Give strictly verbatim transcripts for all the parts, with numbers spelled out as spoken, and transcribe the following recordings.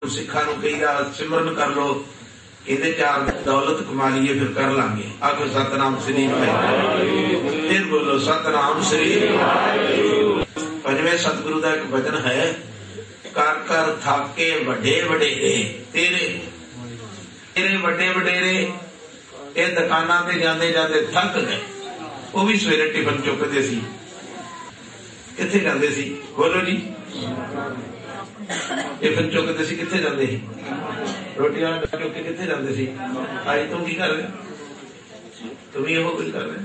सिखा नूं कहीदा सिमरन कर लो, कहते चार दौलत कमा लीए फिर कर लांगे। आखो सतनाम श्री वाहिगुरू, फिर बोलो सतनाम श्री। पंजवें सतगुरु का एक वचन है, कर कर थाके वड्डे वडेरे तेरे तेरे वड्डे वडेरे। ये दुकाना ते जाते जाते थक गए, वो भी सवेरे टिफन चुकते सी, किथे जाते सी बोलो जी, टिफन चुकते सी किथे जाते सी, रोटियां चुक के किथे जाते सी। आज तुम की कर रहे, तुम ही वो कुछ कर रहे।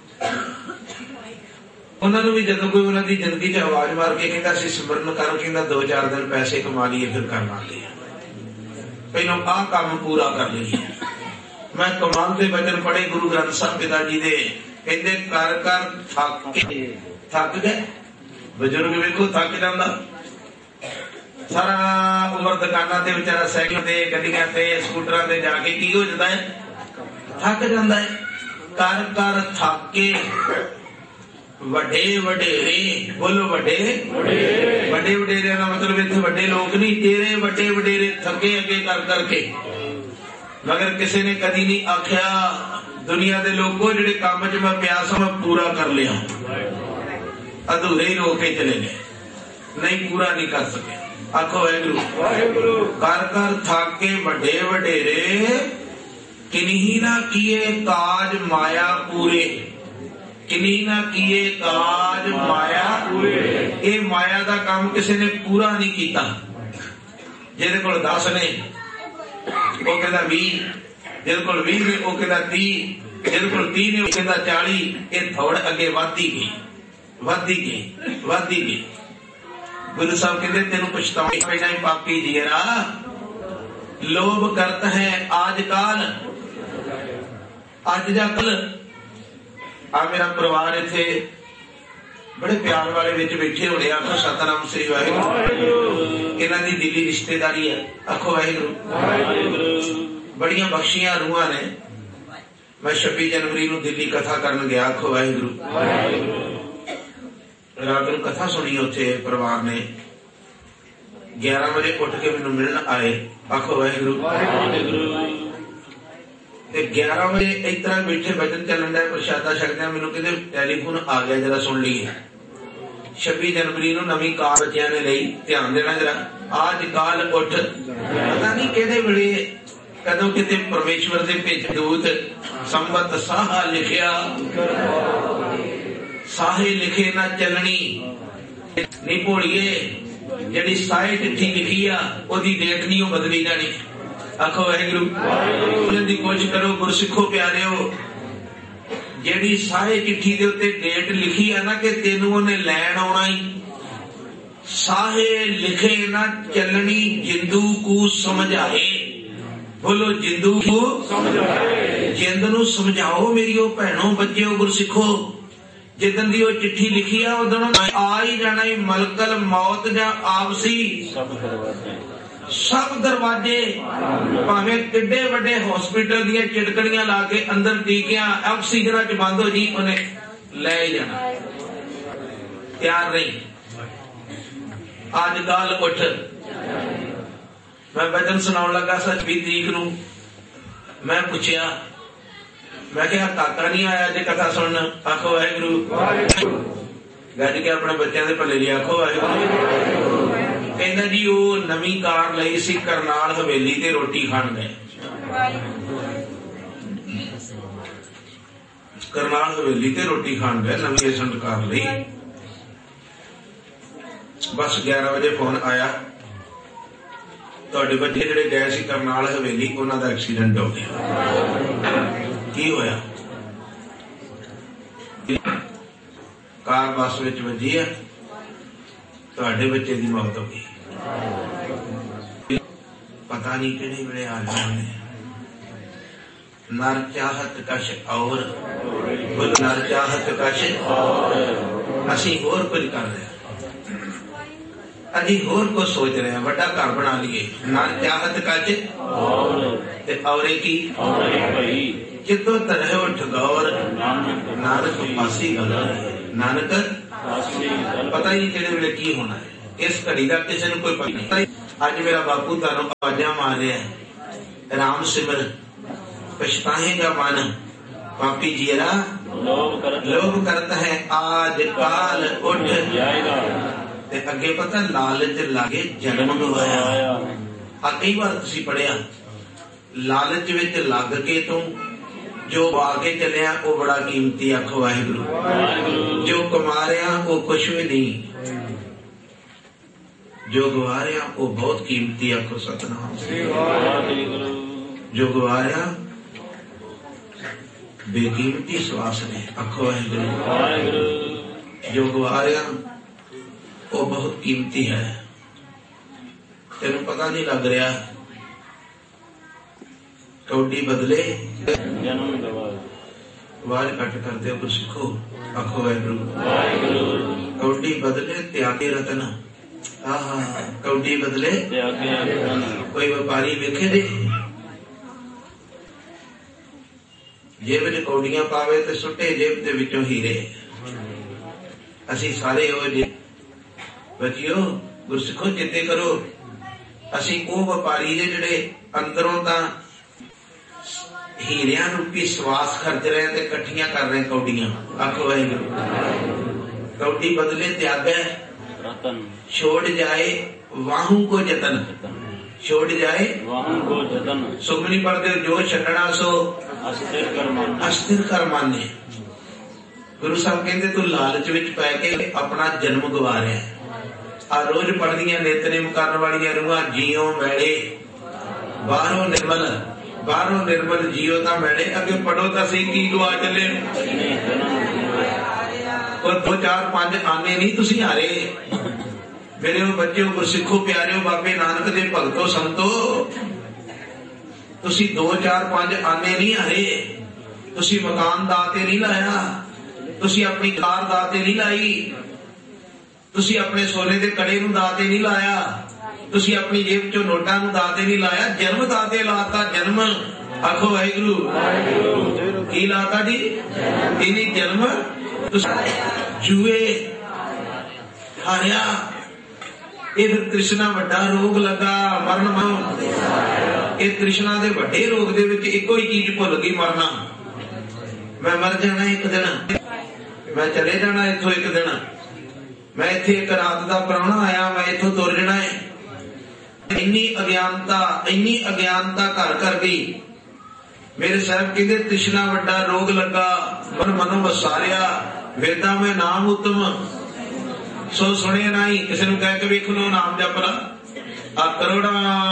उन्होंने भी जदों कोई उन्होंने जिंदगी च आवाज मार के कहता सी सिमरन कर, कहता दो चार दिन पैसे कमा लिए फिर कर लांगे, पहलों आ काम पूरा कर लीए। मैं कमाल से वचन पढ़े गुरु ग्रंथ साहब पिता जी दे, कहते कर कर थक थक गए। बजुर्ग वेखो थक जाता, सारा उम्र दुकाना ते बेचारा साइकिल ते गड्डियां ते स्कूटरां ते जाके की हो जाता है, थक जाता है। कर कर थके वड्डे वडेरे, बोलो वड्डे वड्डे वडेरे का मतलब इत्थे वड्डे लोग नहीं, तेरे वड्डे वडेरे थके अगे कर करके। मगर किसी ने कदी नहीं आख्या दुनिया के लोगों जिहड़े काम च मैं पिया सा मैं पूरा कर लिया, अधूरे ही रोक के चले गए, नहीं पूरा नहीं कर सके। आखो वाहिगुरू, कर कर थाके वड्डे वडेरे किन्हीं ना किए काज माया पूरे, किन्हीं ना किए काज माया पूरे। ये माया का काम किसी ने पूरा नहीं किया। जिहदे कोल दस ने वो कहता भी, जिहदे कोल भी ने वो कहता तीह, जिहदे कोल तीह ने वो कहता चाली। ये थोड़ अगे वधदी गई वधदी गई वधदी गई। गुरु साहब कहते तेन पछतावा पैना ही पापी जीरा, लोभ करता है आजकल अज जा कल। आ मेरा परिवार इथे बड़े प्यार वाले विच बैठे होने, आखो सतनाम श्री वाहिगुरू। इन्हां दी दिली रिश्तेदारी है, आखो वाहिगुरू। बड़ियां बख्शियां रूहां ने। मैं छब्बी जनवरी नूं दिल्ली कथा करन गया, आखो वाहिगुरू। रात नूं कथा सुनी उत्थे परिवार ने, ग्यारह बजे उठ के मैनूं मिलण आए, आखो वाहिगुरू। ग्यारह बजे इस तरह बैठे वचन चलन डा प्रशादा छकदे, मैनूं कहंदे टेलीफोन आ गया जरा सुन लीए। छब्बी जनवरी नूं नवीं कार बच्चिआं ने लई, ध्यान देना जरा। आज काल उठ, पता नहीं किहड़े वेले कदों किते परमेश्वर दे भेजे दूत संबत साहा लिखिया, साहे लिखे ना चलनी नहीं भोलिए। जिहड़ी साहे चिट्ठी लिखी आ ओदी डेट नहीं वो बदली जानी। आखो वाहिगुरू, दी कोशिश करो गुरसिखो प्यारिओ। जिहड़ी साहे चिट्ठी दे उत्ते डेट लिखी है ना कि तेनू उहने लैण आउणा ही, साहे लिखे ना चलनी जिंदू को समझाए। बोलो जिंदू को समझाए, जिंद नू समझाओ मेरी ओ भैणों बच्चेओ गुरसिखो। जिदन दी ओ चिट्ठी लिखी है उदन आ ही जाना ही मलकल मौत जां आपसी सब दरवाजे, भावें किड्डे वड्डे हॉस्पिटल दियां चिटकड़ियां ला के अंदर टीकियां ऑक्सीजन च बंद हो जी, उन्हें ले ही जाना, तैयार नहीं। आज कल उठ, मैं वचन सुनाउण लगा सा बीस तरीक नूं। मैं पूछया, मैं क्या काका नहीं आया जे कथा सुनन? आखो वाहिगुरू। गज के अपने बच्चों के भले लिए आखो वाहिगुरू। कहना जी वो नवी कार लई सी, करनाल हवेली ते रोटी खाण गए। करनाल हवेली ते रोटी खाण गए, नवी एसेंट कार लई। बस ग्यारह बजे फोन आया, तुहाडे बच्चे जिहड़े गए सी करनाल हवेली उन्हां दा एक्सीडेंट हो गया। की होया? कार बस विच वजी है, तुहाडे बच्चे दी मौत हो गई। पता नहीं किहड़े वेले आ जाने। नर चाहत कश और, बोल नर चाहत कश और। असी होर कुछ कर रहे हैं, अभी होर को सोच रहे हैं, बड़ा घर बना लिए। नर चाहत कश और, औरे की जितो तरह उठ गौर, नानक पासी गल। नानक पता ही नहीं किहड़े वेले की होना है। इस घड़ी का किसी को कोई पता नहीं। अज मेरा बापू तुहानू आवाजा मार रहा है, राम सिमर पछताएगा मन, पापी जीरा लोभ करता है आज काल उठ जाएगा। ते अगे पता लालच लागे जन्म गवाया। आ कई बार तुसी पढ़िया लालच विच लग के तू जो आके चलिया वो बड़ा कीमती, आखो वाहिगुरू। जो कमा रहा वो कुछ भी नहीं, जो गवा रहा वो बहुत कीमती, आखो सतनाम। जो गवा रहा बेकीमती श्वास ने, आखो वाहिगुरू। जो गवा रहा वो बहुत कीमती है, तेन पता नहीं लग रहा। कौडी बदले आवाज कट कर दे कुछ सीखो, आखो वाहिगुरू। कौडी बदले त्यागे रतन, आहा कौडी बदले कोई व्यापारी वेखे दे जेब च कौडियां पावे ते सुटे जेब दे विचों हीरे। असी सारे हो जे बचियो गुरसिखो चेते करो, असी वो व्यापारी जे जिहड़े अंदरों तां हीरियां रूपी श्वास खर्च रहे ते कट्ठियां कर रहे कौडियां, आखो वाहिगुरू। कौडी बदले त्याग छोड़ जाए वाहू को जतन, छोड़ जाए वाहू को जतन। सुखमनी पढ़ते जो छड़ना सो अस्थिर कर माने, अस्थिर कर माने। गुरु साहब कहते तू लालच विच पै के अपना जन्म गवा रहा है। आ रोज पढ़दियां नितनेम करन वालियां रूहां जियो मैले बाहरों निर्मल, बाहरों निर्मल जियो ता मैले। अगे पढ़ो तां सही की दुआ चले। दो चार पांच आने नहीं तुसी हारे मेरे बच्चों, गुरसिखो प्यारिओ, बाबे नानक दे भगतो संतो। तुसी दो चार पांच आने नहीं हारे, तुसी मकान दाते नहीं लाया, तुसी अपनी कार दाते नहीं लाई, तुसी अपने सोने दे कड़े नूं दाते नहीं लाया, तुसी अपनी जेब चो नोटां नूं दाते नहीं लाया, जन्म दाते लाता। जन्म आखो वाहिगुरू की लाता जी, इन्हीं जन्म जुए हारिया। ये तृष्णा वड्डा रोग लगा, मरण ये तृष्णा दे वड्डे रोग दे विच इको ही चीज भुल गई, मरना। मैं मर जाना एक दिन, मैं चले जाना इथों एक दिन, मैं इत्थे एक रात दा प्राहुणा आया, मैं इथों तुर जाना है। इन्नी अज्ञानता, इन्नी अज्ञानता घर कर गई। मेरे साहब कहते तृष्णा वड्डा रोग लगा, मन मनो वसारिया, वेदा में नाम उत्तम सो सुने नहीं। किसी ने कह के वेख लो नाम जपला। आ करोड़ा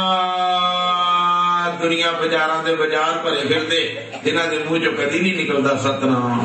दुनिया बाजारां दे बाजार भरे फिरदे, जिन्हां दे मुंह चो कदी नहीं निकलदा सतनाम।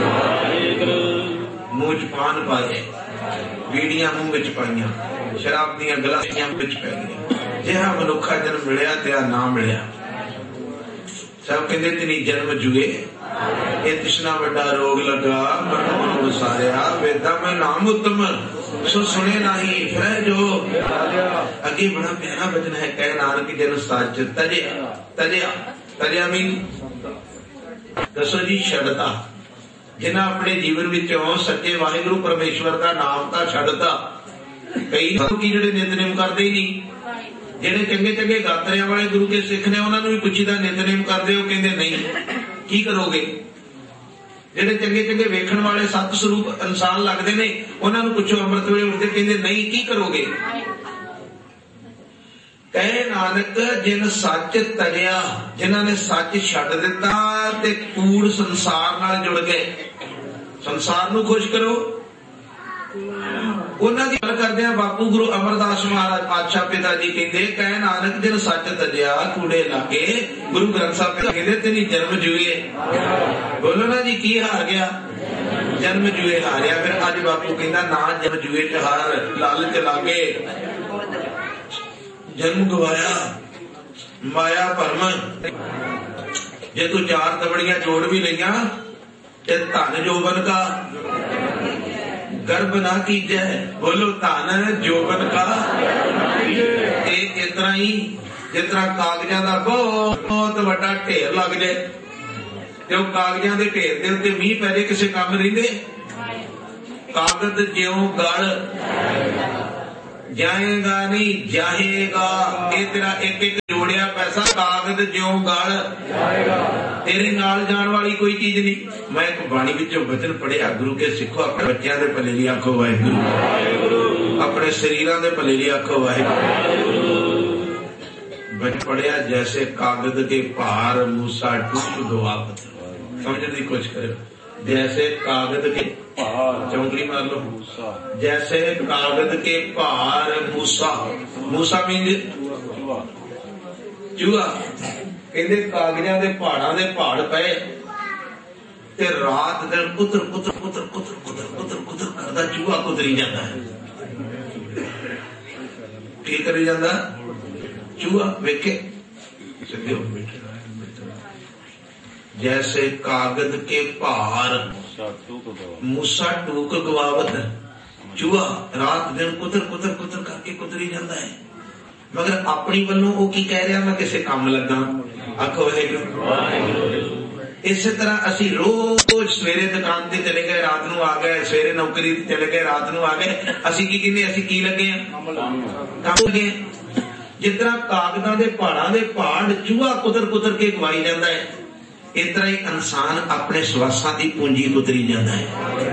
मुंह च पान पाए, बीड़ियां मुंह विच पाईयां, शराब दीयां गलासियां विच पै गईयां। जिहा मनुखा जन्म मिलिया ते ना मिलिया। सब कहते तेरी जन्म जुए, ये तृष्णा वड्डा रोग लगा, मन मन वसारिया, वेदा में नाम उत्तम सो सुने नहीं। फिर जो अगे बड़ा प्यारा वचन है, कह नानक जन सच तजया, तजया तजया मीन दसो जी छड़ता। जिन्हें अपने जीवन विचों सच्चे वाहिगुरु परमेश्वर का नाम का छड़ता। कई लोग जिहड़े नितनेम करते ही नहीं, जिहड़े चंगे चंगे गातरियां वाले गुरु के सिख ने उन्होंने भी पुछीदा नितनेम करदे हो, कहंदे नहीं। की करोगे? जिहड़े चंगे चंगे वेखण वाले सत स्वरूप इंसान लगदे ने, उन्होंने पुछो अमृत वेले उठदे, कहंदे नहीं। की करोगे? कहे नानक जिन सच तरिया, जिन्हां ने सच छड्ड दिता ते कूड़ संसार नाल जुड़ गए। संसार नूं खुश करो। उन्हां दी गल करदे आ बापू गुरु अमरदास महाराज पातशाह पिता जी कहंदे, कहे नानक जिन सच तरिया कूड़े लागे। गुरु ग्रंथ साहिब कहंदे तेरी जन्म जुए। बोलो ना जी की हार गया? जन्म जुए हारिया। फिर अज बापू कहंदा ना जन्म जुए च हार, लालच लागे, जन्म गवाया, माया भरम। जे तू चार तबड़ियां जोड़ भी लिया ते धन जोबन का गर्भ ना कीजे। बोलो धन जोबन का इतना ही जितना कागजां दा बहुत बड़ा ढेर लग जाए ते वो कागजां दे ढेर दे उत्ते मीह पै जाए, किसी काम रहिंदे। कागज ज्यों गल जाएगा नहीं जाएगा। ये तेरा एक एक जोड़िया पैसा कागज ज्यों गल तेरे नाल जान वाली कोई चीज नहीं। मैं एक बाणी विचों वचन पढ़िया, गुरु के सिखो अपने बच्चों के भले लिए आखो वाहिगुरू, अपने शरीरों के भले लिए आखो वाहिगुरू। वचन पढ़िया, जैसे कागज के भार मूसा टूट दुआवत। समझने की कोशिश करो, जैसे कागज के चौंकड़ी मार लो, जैसे कागज के भार मूसा, मूसा मीन चूहा, कहते कागजां दे पहाड़ां दे पहाड़ पए ते रात दिन कुतर कुतर कुतर कुतर कुतर कुतर कुतर करदा चूहा कुतरी जाता है। की करी जाता चूहा? वेखे सीधे हो बैठे, जैसे कागज के भार मूसा टूक गवावत। चूहा रात दिन कुतर कुतर कुतर करके कुतरी जाता है, मगर अपनी वालों वो की कह रहा मैं किसी काम लगा। आखो वाहिगुरू। इस तरह असी रोज सवेरे दुकान ते चले गए, रात नू आ गए, सवेरे नौकरी ते चले गए, रात नू आ गए, असी की कहने असी की लगे हैं काम लगे। जिस तरह कागजां दे पहाड़ां दे पहाड़ चूहा कुतर कुतर के गवाई जाता है, इस तरह ही इंसान अपने श्वासां की पूंजी कुतरी जाता है।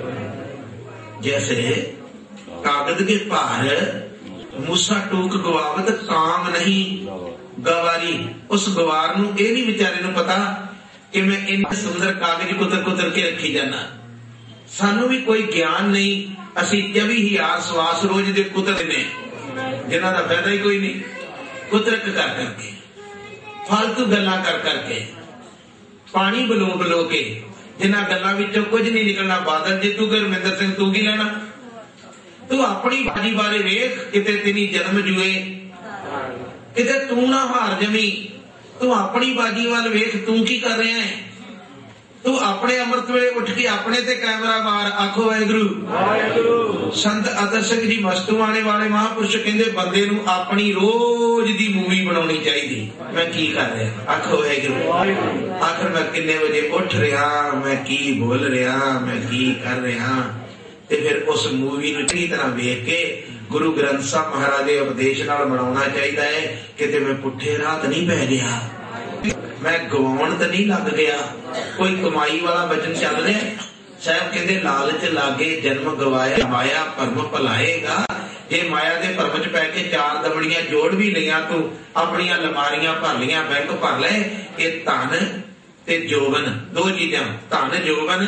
जैसे कागज के भार मूसा टूक गवावत, काम नहीं गवारी। उस गवार नू ये नहीं बेचारे नू पता कि मैं इन सुंदर कागज कुतर कुतर के रखी जाना। सानू भी कोई ज्ञान नहीं, असी चौबी हजार सवास रोज दे कुतर ने जिन्हां दा फायदा ही कोई नहीं, कुतरक कर करके फालतू गल्लां कर करके पानी बलो बलो के जिन्हां गल्लां विचों कुछ नहीं निकलना। बादल जी तू गुरमिंदर सिंह तू की लेना? तू अपनी बाजी बारे वेख, किते तेरी जन्म जुए, किते तू ना हार जमी। तू अपनी बाजी वाल वेख, तू की कर रहा है? तू अपने अमृत वेले उठ के अपने ते कैमरा मार। आखो वाहिगुरू। संत अतर सिंह जी मस्तूआणे वाले महापुरुष कहंदे बंदे नू अपनी रोज दी मूवी बनाउणी चाहिदी। मैं की कर रहा? आखो वाहिगुरू। आखिर मैं किन्ने बजे उठ रहा, मैं की बोल रहा, मैं की कर रहा, ते फिर उस मूवी नू चंगी तरह वेख के गुरु ग्रंथ साहब महाराज के उपदेश नाल बनाउणा चाहिदा है। किते मैं पुठे राह नहीं पै गया, मैं गवाउण तो नहीं लग गया, कोई कमाई वाला वचन चल रहा है। साहब कहते लालच लागे जन्म गवाया, माया भरम भुलाएगा। ये माया के भरम च पै के चार दमड़ियां जोड़ भी लिया, तू अपनिया लमारियां भर लिया, बैंक भर ले। ये धन ते जोवन दो चीजां, धन जोवन,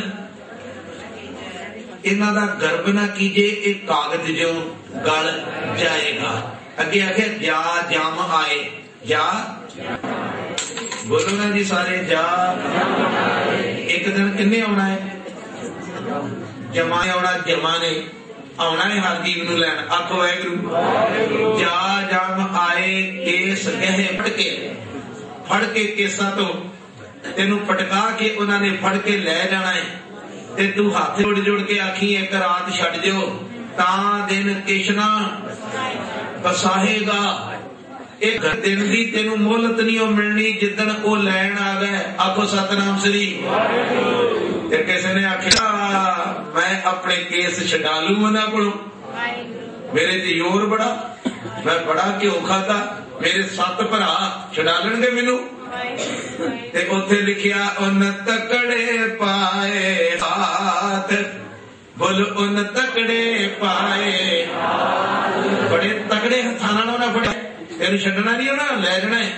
इन्हां दा गर्भ ना कीजे, एक कागज जो गल जाएगा। अगे आखे जा जम आए, जा बोलो ना जी सारे, जा एक दिन किन्ने आना है? जमा आना, जमा ने आना है हर जीव नू लैन। आखो वाहिगुरू। जा जम आए केस गहे फड़के, फड़ के केसा तो तेनू पटका के उन्होंने फड़ के लै जाना है। ते तू हाथ जुड़ जुड़ के आखी एक रात छड़ जो, ता दिन किशना बसाहेगा। एक दिन की तेनू मोहलत नहीं मिलनी जिदन वो लैन आ गए। आखो सतनाम श्री। किसी ने आखिया मैं अपने केस छड़ा लू उन्होंने को, मेरे ते जोर बड़ा, मैं बड़ा घ्यो खाता, मेरे सत भरा छड़ा लेंगे मैनू। ते उत्थे लिखिया उन तकड़े पाए हाथ, बोल उन तकड़े पाए, बड़े तगड़े हथां नाल उन्हें फड़िया, तेन छड्डना नहीं, उन्हें लै जाना है।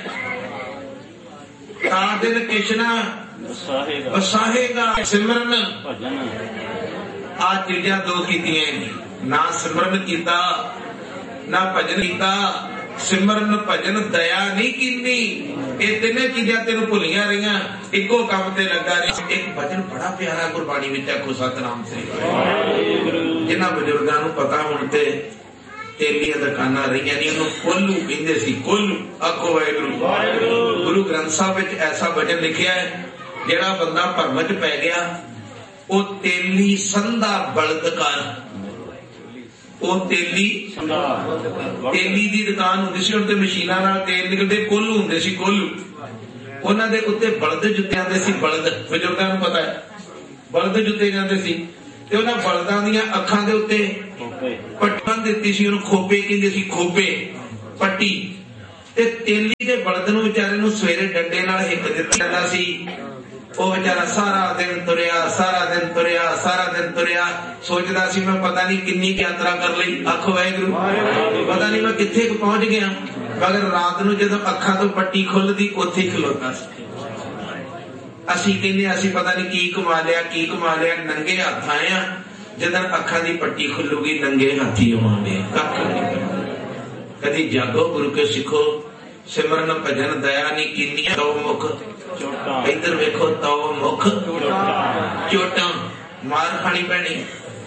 ता दिन किशना बसाहेगा। सिमरन आ चीजा दो कीतियां, ना सिमरन किया ना भजन किया। सिमरन भजन दया नहीं कीनी, ये तीनों चीजा तेन भुलिया रही, इको काम ते लगा रही। एक भजन बड़ा प्यारा गुरबाणी विच आखो सतनाम श्री। जिन्हां बजुर्गां नूं पता हुण ते तेलियां दुकाना रही नहीं, उन्होंने कोल्लू कहते सी, कोल्लू। आखो वाहिगुरू। गुरु ग्रंथ साहब विच ऐसा वचन लिखिया है, जेड़ा बंदा भरम च पै गया वो तेली संधा बलद कर। वो तेली तेली दी दुकान होंदी सी, उन्हें मशीनां नाल तेल निकलदे, कोल्लू हुंदे सी, कोल्लू। उन्हां दे उत्ते बलद जुत्ते आंदे सी, बलद बजुर्गां नूं पता है बलद जुत्ते जांदे सी। ते उन्हां बलदां दीयां अखां दे उत्ते पट्टी दिती सी उन्होंने, खोपे कहते सी, खोपे पट्टी। ते तेली के बलद नूं बेचारे नूं सवेरे डंडे नाल हिक दित्ता जांदा सी। वो बेचारा सारा दिन तुरिया सारा दिन तुरिया सारा दिन तुरिया, सोचदा सी मैं पता नहीं किन्नी यात्रा कर लई। आखो वाहिगुरू, पता नहीं मैं कित्थे पहुंच गया। मगर रात नूं जदों अखां तो पट्टी खुलदी उत्थे खलोता सी। असीं कहंदे असीं पता नहीं की कमा लिया की कमा लिया, नंगे हथ आए आ, जदों अखां दी पट्टी खुलूगी नंगे हथी आवांगे। कख नहीं। कदी जागो गुरु के सिखो, सिमरन भजन दया नी कीनियां दो मुख, इधर वेखो तो मुख चोटा मार खानी पैनी।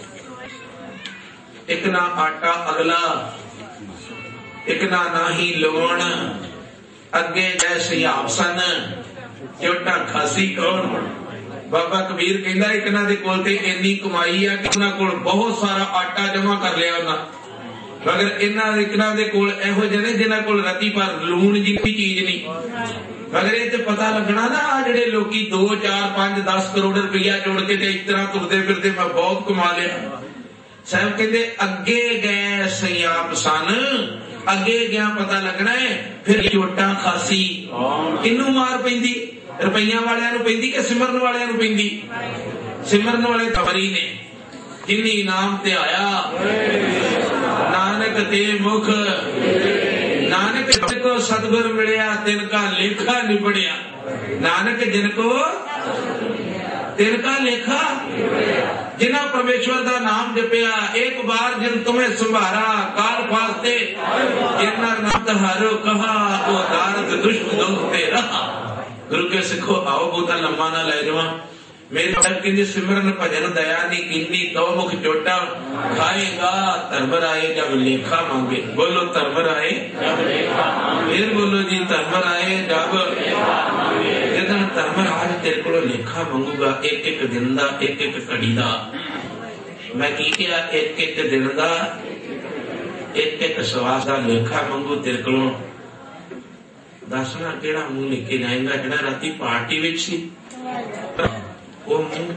एक ना आटा अगला, एक ना नाही लवण, अगे जैसे आपसन चोटा खासी कौन। बाबा कबीर कहंदा एक ना दे कोल ते इन्नी कमाई आ कि उन्हां कोल बहुत सारा आटा जमा कर लिया उन्हां, मगर इन्हां एक ना दे कोल इहो जिहे ने जिन्हां कोल रत्ती पर लूण जी कोई चीज नहीं। मगर ये तो पता लगना ना, जेडे लोकी दो चार पांच दस करोड़ रुपया जोड़ के इस तरह तुरते फिरते मैं बहुत कमा लिया। साहब कहते अगे गए सयाप सन, अगे गया पता लगना है। फिर चोटा खासी किनू मार पैंदी, रुपया वालियां नूं पैंदी कि सिमरन वालियां नूं पैंदी? सिमरन वाले तवरी ने, जिन्नी इनाम ते आया नानक ते मुख, नानक जिनको सतगुर मिलिया तिनका लेखा निबड़िया। नानक जिनको तिनका लेखा, जिन्हें परमेश्वर का नाम जपिया, एक बार जिन तुम्हें संभारा काल फास्ते, जिन्ना नाम तहारो कहा वो दारद दुष्ट दोस्ते रहा। गुरु के सिखो आओ बहुता लम्बा ना ले जावा। मेरे कहते सिमरन भजन दया नी कीनी तो मुख चोटा, खाएगा धर्मराय जब लेखा मांगे। बोलो धर्मराय, फिर बोलो जी धर्मराय जब, जिदन धर्मराज तेरे को लेखा मंगूगा एक एक दिन दा एक एक घड़ी दा। मैं की किया एक एक दिन दा एक एक सवास दा लेखा मंगू तेरे को। दसना केड़ा मुंह लेके जाएगा जेड़ा राती पार्टी विच सी, वो मुंह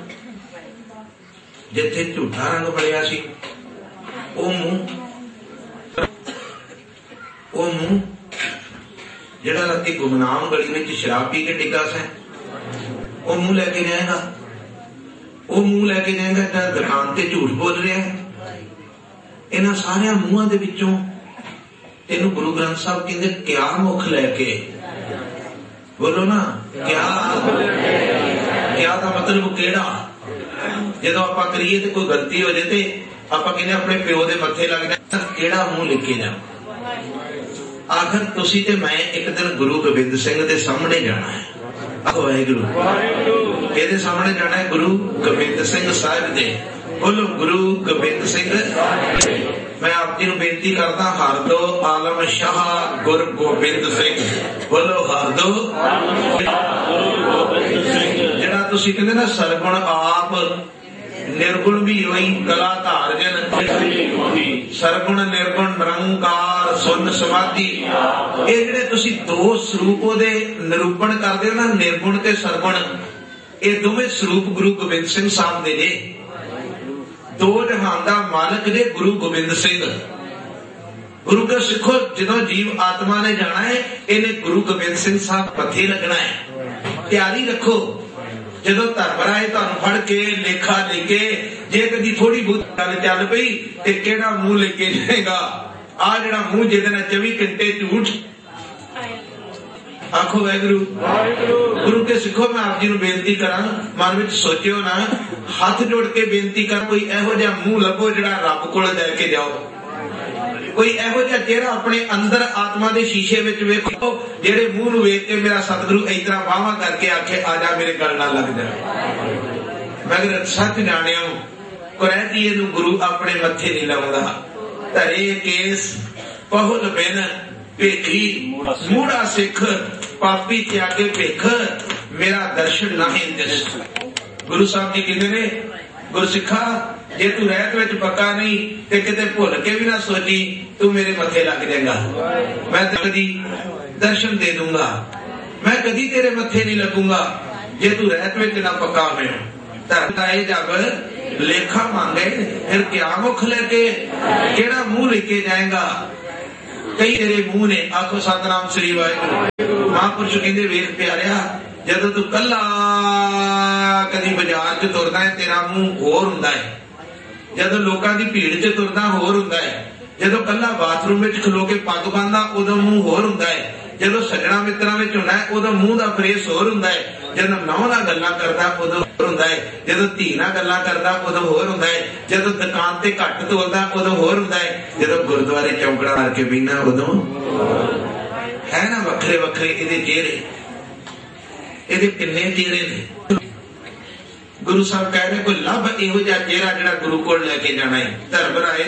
जिथे झूठा रंग बलिया सी, वो मुंह वो मुंह जेड़ा राती गुमनाम गली में शराब पी के डिगा से, वो मुंह लेके जाएगा। वो मुंह लेके जाएगा जरा दुकान ते झूठ बोल रहा है। इन्हां सारिया मुंहां दे विचों तेनू गुरु ग्रंथ साहब कहंदे क्या मुख लेके, बोलो ना क्या, क्या का मतलब केड़ा। जो आप करिए तो कोई गलती हो जाए तो आप कहने अपने प्यो के मथे लग जाए, केड़ा मुंह लेके जा। आखिर तुसी ते मैं एक दिन गुरु गोबिंद सिंह के सामने जाना है। वाहिगुरू ये सामने जाना है, गुरु गोबिंद सिंह साहिब दे। बोलो गुरु गोबिंद सिंह। मैं आप जी बेनती करता हर दो आलम शाह गुरु गोबिंद सिंह। बोलो हर दो जेड़ा तुसी कहंदे ना सरगुण आप निर्गुण भी होई कला धार जन, सरगुण निर्गुण निरंकार सुन समाधि, ये जेडे तुसी दो स्वरूप दे निरूपण करदे हो ना, निर्गुण ते सरगुण, ये दोवें स्वरूप गुरु गोबिंद सिंह साहब दे जे। दो जहान दा मालिक जे गुरु गोबिंद सिंह। गुरु के सिखो जो जीव आत्मा ने जाना है, इन्हें गुरु गोबिंद सिंह साहब पथे लगना है। तैयारी रखो, जो धर्मराय तुहानू फड़ के लेखा लेके जे कदी थोड़ी बहुत गल चल पई ते केड़ा मुंह लेके जाएगा। आ जेड़ा मुंह जिहदे नाल चौबी घंटे झूठ। आखो वाहिगुरू। गुरु के सिखो मैं आप जी नूं बेनती करा, मन विच सोचियो ना, हाथ जोड़ के बेनती कर, कोई इहो जिहा मुंह लभो जिहड़ा रब कोल लेके जाओ। कोई इहो जिहा चेहरा अपने अंदर आत्मा के शीशे विच वेखो, जेहड़े मुंह नूं वेख के मेरा सतगुरु इस तरह बाहां करके आखे आ जा मेरे गल नाल लग जा। मगर सच जाणियो कुरैती नूं गुरु अपने मत्थे नहीं लाउंदा। धरे केस पहुल बिन भेखी मूड़ा सिख, पापी त्यागे भेख, मेरा दर्शन नहीं दिस। गुरु साहब जी कहते ने गुरु सिखा जे तू रहत विच पक्का नहीं ते किते भुल के भी ना सोची तू मेरे मथे लग जाएगा, मैं कदी दर्शन दे दूंगा। मैं कदी तेरे मथे नहीं लगूंगा जे तू रहत विच ना पक्का होवे। धर्म का जब लेखा मांगे फिर क्या मुख लेके केड़ा मुंह लेके जाएगा। कई तेरे मुंह ने, आखो सतनाम श्री वाहिगुरू। महापुरुष कहते वेख प्यारिया जदों तू कला कदी बाजार च तुरदा है तेरा मुंह होर हुंदा है, जदों लोकां दी भीड़ च तुरदा होर हुंदा है, जदों कला बाथरूम में खलो के पग बांधदा उदों मुंह होर हुंदा है, जदों सजणा मित्रां विच हुंदा है उदों मुंह दा फेस होर हुंदा है, जदों नौं नाल गल्लां करदा उदों होर हुंदा है, जदों धी नाल गल्लां करदा उदों होर हुंदा है, जदों दुकान ते घट तोलदा उदों होर हुंदा है, जदों गुरुद्वारे चौंकड़ा मार के बीना उदों है ना वखरे वखरे इहदे चेहरे, इहदे किन्ने चेहरे ने। गुरु साहब कह रहे कोई लभ इहो जिहा चेहरा जिहड़ा गुरु कोल लेके जाना है। धर्म राए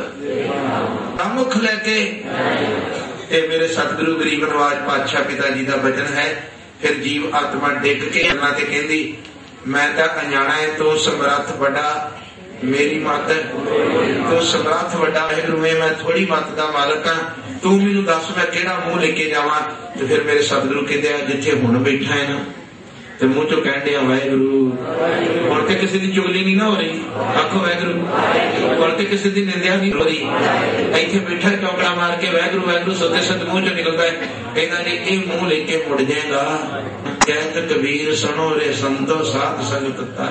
जब मुख लेके ते मेरे सतगुरु गरीब नवाज पातशाह पिता जी का वचन है। फिर जीव आत्मा डिग के करना ते कहंदी मैं तां अनजाना है तो समर्थ बड़ा मेरी मत तो समर्थ बड़ा वाहिगुरू मैं थोड़ी मत का मालक हाँ, तू मैनू दस मैं केड़ा मुंह लेके जावां। तो फिर मेरे सतगुरु कहते जिथे हुण बैठा है ना तो मुंह चो कह दिया वाहिगुरू। हुण ते किसी की चुगली नहीं ना हो रही, आखो वाहिगुरू। हुण ते किसी की निंदिया नहीं हो रही, इत्थे बैठा चौकड़ा मार के वाहिगुरू वाहिगुरू सोते सत मुंह चो निकलता है। कहना जी ये मुंह लेके मुड़ जाएगा। कहत कबीर सुनो रे संतो साध संगत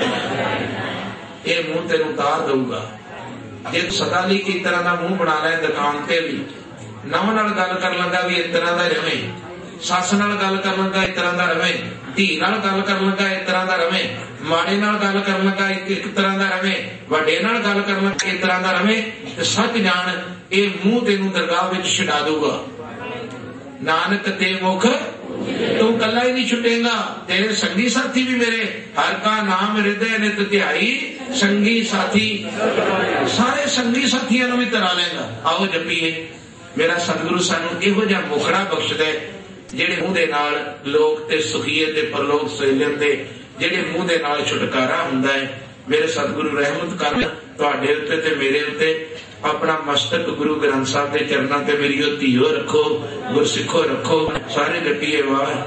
ये मुंह तेन उतार दूंगा। जे सदा ली इस तरह का मुंह बना लै दुकान ते भी नव नाल गल कर लगा भी इस तरह का रवे, सस नाल गल कर लगा इस तरह का रवे, धी नाल गल कर लगा इस तरह का रवे, माड़े नाल गल कर लगा एक तरह का रवे, वड्डे नाल गल कर लगा इस तरह का रवे। ते सच जान ये मुंह तेनू दरगाह विच छुड़ा दूगा। नानक ते मुख तू कला ही नहीं छुटेगा, तेरे संगी साथी भी मेरे हर का नाम हृदय नित ध्याई संगी साथी सारे संगी साथियों भी तरा लेगा। आओ जपीए। मेरा सतगुरु सानू इहो जिहा मुखड़ा बख्श दे जेड़े मुंह दे नाल लोक ते सुखीए ते परलोक सहेलन दे जेड़े मुंह दे नाल छुटकारा हुंदा है। मेरे सतगुरु रहमत कर तुहाडे उत्ते ते मेरे उत्ते अपना मस्तक गुरु ग्रंथ साहब के चरणों ते मेरी धीओ रखो, गुरसिखो रखो। सारे जपीए वाह।